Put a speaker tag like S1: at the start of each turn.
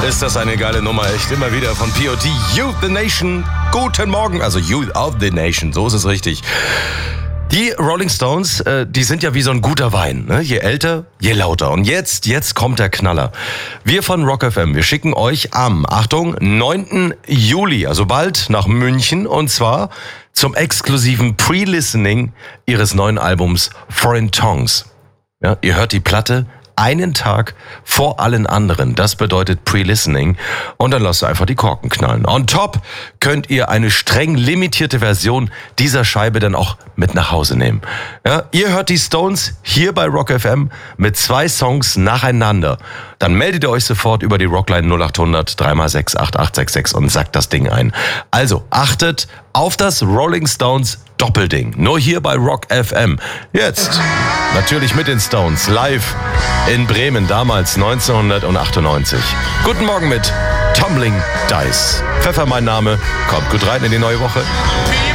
S1: Ist das eine geile Nummer, echt immer wieder von POD. Youth the Nation, guten Morgen. Also Youth of the Nation, so ist es richtig. Die Rolling Stones, die sind ja wie so ein guter Wein. Ne? Je älter, je lauter. Und jetzt kommt der Knaller. Wir von Rock FM, wir schicken euch am, Achtung, 9. Juli, also bald, nach München. Und zwar zum exklusiven Pre-Listening ihres neuen Albums Foreign Tongues. Ja, ihr hört die Platte einen Tag vor allen anderen. Das bedeutet Pre-Listening. Und dann lasst ihr einfach die Korken knallen. On top könnt ihr eine streng limitierte Version dieser Scheibe dann auch mit nach Hause nehmen. Ja, ihr hört die Stones hier bei Rock FM mit 2 Songs nacheinander. Dann meldet ihr euch sofort über die Rockline 0800 3x6 8866 und sagt das Ding ein. Also achtet auf das Rolling Stones Doppelding. Nur hier bei Rock FM. Jetzt natürlich mit den Stones live in Bremen, damals 1998. Guten Morgen mit Tumbling Dice. Pfeffer mein Name. Kommt gut rein in die neue Woche.